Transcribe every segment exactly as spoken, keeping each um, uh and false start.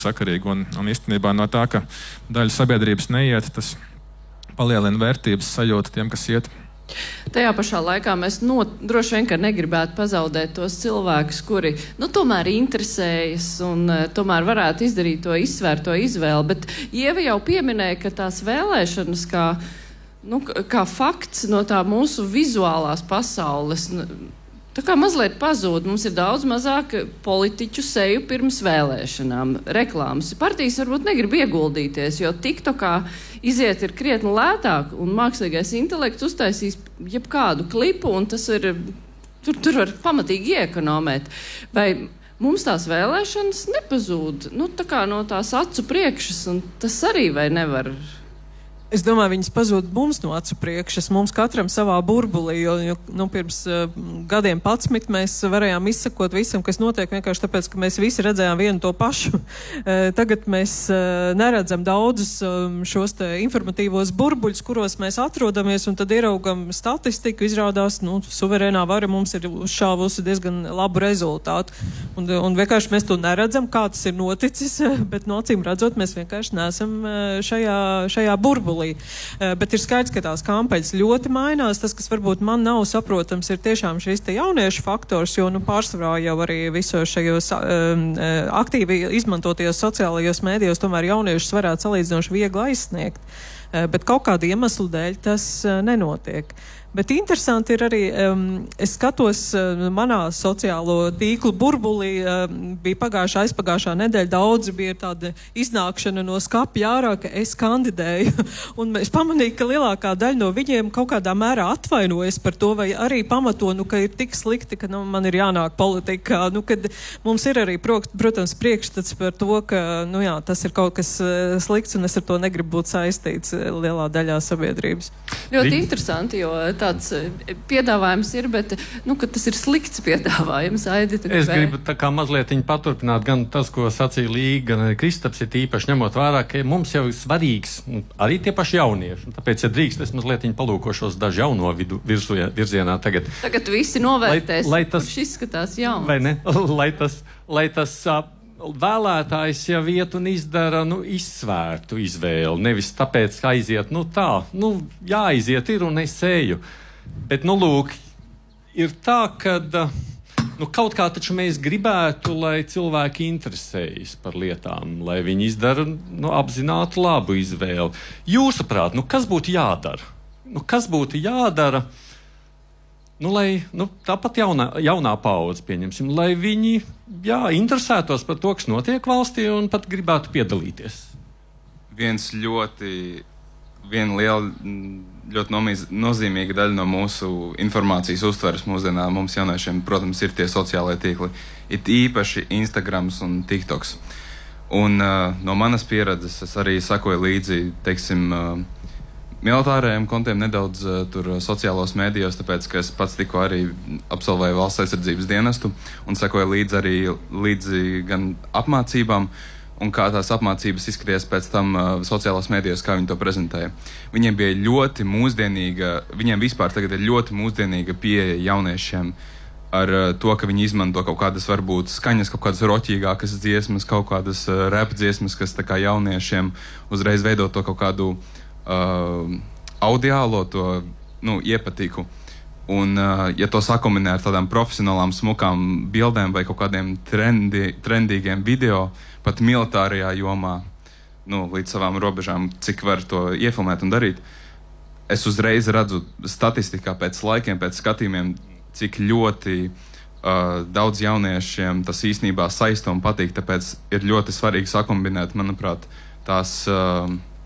sakarīgi. Un, un īstenībā no tā, ka daļa sabiedrības neiet, tas palielina vērtības sajūtu tiem, kas iet. Tajā pašā laikā mēs no, droši vien, ka negribētu pazaudēt tos cilvēkus, kuri, nu, tomēr interesējas un uh, tomēr varētu izdarīt to izsvērto izvēli. Bet Ieva jau pieminēja, ka tās vēlēšanas kā, nu, kā fakts no tā mūsu vizuālās pasaules, tā kā mazliet pazūd. Mums ir daudz mazāk politiķu seju pirms vēlēšanām, reklāmas. Partijas varbūt negrib ieguldīties, jo TikTokā iziet ir krietni lētāk, un mākslīgais intelekts uztaisīs jebkādu klipu, un tas ir, tur, tur var pamatīgi iekonomēt. Vai mums tās vēlēšanas nepazūd, nu, tā kā no tās acu priekšas, un tas arī vai nevar... Es domāju, viņas pazūd mums no acu priekšas, mums katram savā burbulī, jo, jo nu, pirms uh, gadiem patsmit mēs varējām izsakot visam, kas notiek, vienkārši tāpēc, ka mēs visi redzējām vienu to pašu. Uh, tagad mēs uh, neredzam daudzus um, šos te informatīvos burbuļus, kuros mēs atrodamies, un tad ieraugam statistiku, izrādās, nu, suverēnā vara mums ir uzšāvusi diezgan labu rezultātu. Un, un vienkārši mēs to neredzam, kā tas ir noticis, bet no acīm redzot, mēs vienkārši neesam šajā, šajā burbulī. Uh, bet ir skaidrs, ka tās kampaņas ļoti mainās. Tas, kas varbūt man nav saprotams, ir tiešām šis te jauniešu faktors, jo nu, pārsvarā jau arī visos šajos um, aktīvi izmantotajos sociālajos mēdījos tomēr jauniešus varētu salīdzinoši viegli aizsniegt. Uh, bet kaut kādu iemeslu dēļ tas uh, nenotiek. Bet interesanti ir arī, um, es skatos uh, manā sociālo tīklu burbulī, uh, bija pagājušā, aizpagājušā nedēļa, daudzi bija tāda iznākšana no skapja ārā, ka es kandidēju. Un es pamanīju, ka lielākā daļa no viņiem kaut kādā mērā atvainojas par to, vai arī pamato, nu, ka ir tik slikti, ka nu, man ir jānāk politikā. Nu, kad mums ir arī, protams, priekšstats par to, ka nu, jā, tas ir kaut kas uh, slikts, un es ar to negribu būt saistīts uh, lielā daļā sabiedrības. Ļoti interesanti, jo tāds piedāvājums ir, bet, nu, ka tas ir slikts piedāvājums, Aidi. Es gribu tā kā mazliet paturpināt gan tas, ko sacīja Līga, gan Kristaps, ir īpaši ņemot vērā, ka mums jau ir svarīgs arī tie paši jaunieši. Tāpēc, ja drīkst, es mazliet palūkošos dažu jauno vidu, virzu, virzienā tagad. Tagad visi novērtēs, lai, lai tas, kurš izskatās jauns. Vai ne? Lai tas, lai tas vēlētājs jau iet un izdara, nu, izsvērtu izvēli. Nevis tāpēc, ka aiziet, nu tā, nu, jāaiziet ir un es eju. Bet, nu, lūk, ir tā, ka nu, kaut kā taču mēs gribētu, lai cilvēki interesējas par lietām, lai viņi izdara nu, apzinātu labu izvēli. Jūsuprāt, nu, kas būtu jādara? Nu, kas būtu jādara, nu, lai nu, tāpat jaunā, jaunā paudze, pieņemsim, lai viņi jā, interesētos par to, kas notiek valstī un pat gribētu piedalīties? Viens ļoti, viena liela, ļoti nomīz, nozīmīga daļa no mūsu informācijas uztveres mūsdienā mums jauniešiem, protams, ir tie sociālai tīkli. Ir īpaši Instagrams un TikToks. Un uh, no manas pieredzes es arī sakoju līdzi, teiksim, uh, militārajiem kontiem nedaudz uh, tur sociālos mēdījos, tāpēc, ka es pats tikko arī absolvēju valsts aizsardzības dienestu un sakoju līdzi arī līdzi gan apmācībām, un kā tās apmācības izskaties pēc tam uh, sociālās mēdījos, kā viņi to prezentēja. Viņiem bija ļoti mūsdienīga, viņiem vispār tagad ir ļoti mūsdienīga pieeja jauniešiem ar uh, to, ka viņi izmanto kaut kādas varbūt skaņas, kaut kādas roķīgākas dziesmas, kaut kādas uh, rap dziesmas, kas tā kā jauniešiem uzreiz veido to kaut kādu uh, audiālo, to, nu, iepatiku. Un, uh, ja to sakombinē ar tādām profesionālām, smukām bildēm vai kaut kādiem trendi, trendīgiem video, pat militārajā jomā, nu, līdz savām robežām, cik var to iefilmēt un darīt, es uzreiz redzu statistikā pēc laikiem, pēc skatījumiem, cik ļoti uh, daudz jauniešiem tas īstenībā saista un patīk, tāpēc ir ļoti svarīgi sakombinēt, manuprāt, tās uh,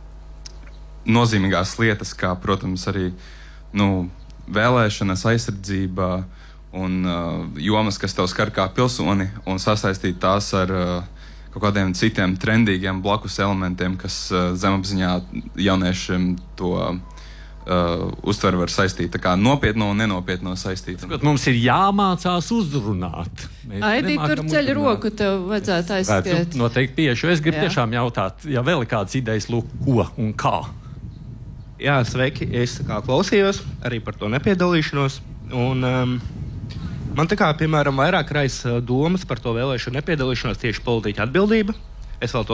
nozīmīgās lietas, kā, protams, arī, nu, vēlēšanas, aizsardzība un uh, jomas, kas tev skar kā pilsoni, un sasaistīt tās ar uh, kaut kādiem citiem trendīgiem blakus elementiem, kas uh, zemapziņā jauniešiem to uh, uztver var saistīt. Tā kā nopietno un nenopietno saistīt. Mums ir jāmācās uzrunāt. Aidī, tur ceļ roku, tev vajadzētu aizspiet. Noteikti tieši. Es gribu Jā. tiešām jautāt, ja vēl ir kādas idejas, lūk, ko un kā. Jā, sveiki. Es tā kā klausījos arī par to nepiedalīšanos. Un um, man tā kā, piemēram, vairāk raisa domas par to vēlēšanu nepiedalīšanos tieši politiķa atbildība. es vēl to